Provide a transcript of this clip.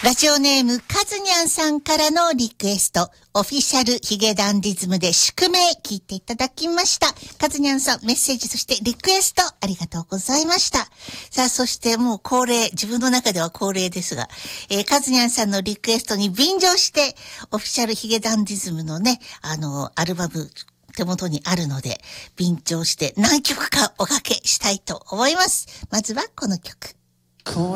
ラジオネームカズニャンさんからのリクエスト、オフィシャルヒゲダンディズムで宿命聞いていただきました。カズニャンさん、メッセージそしてリクエストありがとうございました。さあ、そしてもう恒例、自分の中では恒例ですが、カズニャンさんのリクエストに便乗して、オフィシャルヒゲダンディズムのね、アルバム、手元にあるので、便乗して何曲かおかけしたいと思います。まずはこの曲。